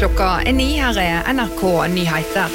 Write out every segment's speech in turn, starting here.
Klokka 9, her NRK Nyheter.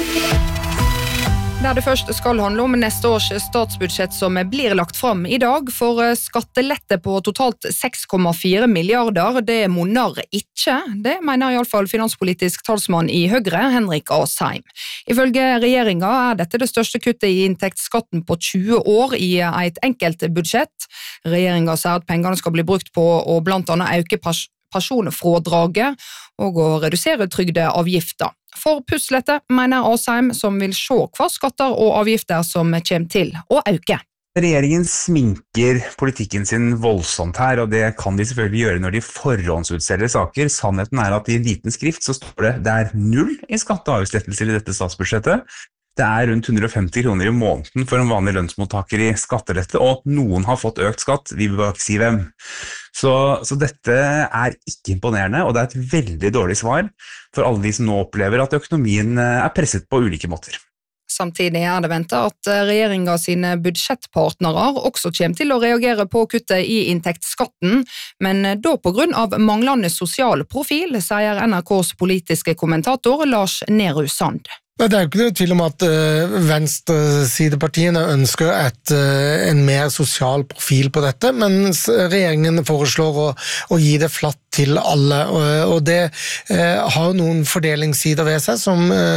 Der det først skal handle om neste års statsbudsjett som blir lagt fram I dag, for skattelette på totalt 6,4 milliarder, det monner ikke. Det mener I alle fall finanspolitisk talsmann I Høyre, Henrik Asheim. Ifølge regjeringen dette det største kuttet I inntektsskatten på 20 år I et enkelt budsjett. Regjeringen sier at pengene skal bli brukt på å blant annet øke personfrådraget og å redusere trygdeavgifter. For puslete mener Asheim, som vil se hva skatter og avgifter som kommer til å øke. Regjeringen sminker politikken sin voldsomt her, og det kan de selvfølgelig gjøre når de forhåndsutselger saker. Sannheten at I liten skrift så står det null I skatte- og avgiftslettelser I dette statsbudsjettet. Det rundt 150 kroner I måneden for en vanlig lønnsmottaker I skattelette, og noen har fått økt skatt, vi vil bare ikke si hvem. Så dette ikke imponerende, og det et veldig dårlig svar for alle de som nå opplever at økonomien presset på ulike måter. Samtidig det ventet at regjeringen sine budsjettpartnere også kommer til å reagere på kuttet I inntektsskatten, men da på grunn av manglende sosial profil, sier NRKs politiske kommentator Lars Nehru Sand. Det jo ikke noe tvil om at venstresidepartiene ønsker en mer sosial profil på dette, mens regjeringen foreslår å gi det flatt til alle, og det har noen fordelingssider ved seg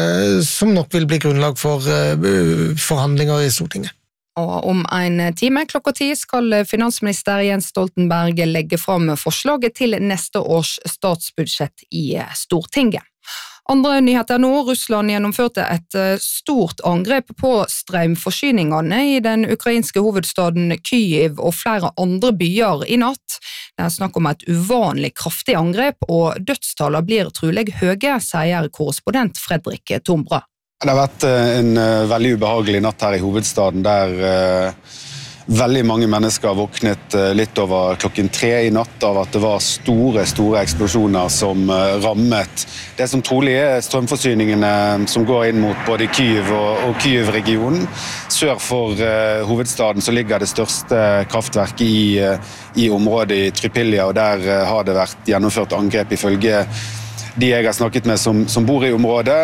som nok vil bli grunnlag for forhandlinger I Stortinget. Og om en time klokka 10 skal finansminister Jens Stoltenberg legge fram forslaget til neste års statsbudsjett I Stortinget. Andre nyheter nå, Russland gjennomførte et stort angrep på strømforsyningene I den ukrainske hovedstaden Kyiv og flere andre byer I natt. Det snakk om et uvanlig kraftig angrep, og dødstallene blir trolig høye, sier korrespondent Fredrik Tombra. Det har vært en veldig ubehagelig natt her I hovedstaden, der veldig mange mennesker har våknet litt over klokken 3 I natt av at det var store eksplosjoner som rammet det som trolig strømforsyningene som går inn mot både Kyiv og Kyiv-regionen. Sør for hovedstaden så ligger det største kraftverket I området I Trypilja, og der har det vært gjennomført angrep ifølge de jeg har snakket med som bor I området.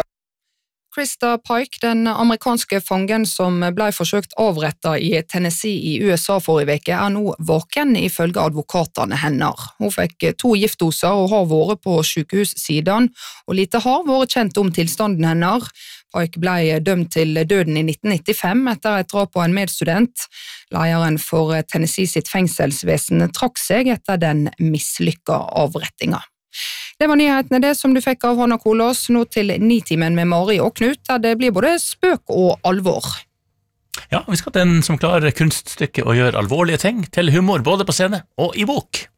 Krista Pike, den amerikanske fangen som ble forsøkt avrettet I Tennessee I USA forrige veke, nå vaken ifølge advokatene hennes. Hun fikk 2 giftdoser og har vært på sykehussiden, og lite har vært kjent om tilstanden hennes. Pike ble dømt til døden I 1995 etter et drap på en medstudent. Lederen for Tennessee sitt fengselsvesen trakk seg etter den mislykka avrettingen. Det var nyhetene det som du fikk av Hanna Kolås, nå til 9-timen med Mari og Knut, der det blir både spøk og alvor. Ja, vi skal til en som klarer kunststykket å gjøre alvorlige ting til humor, både på scene og I bok.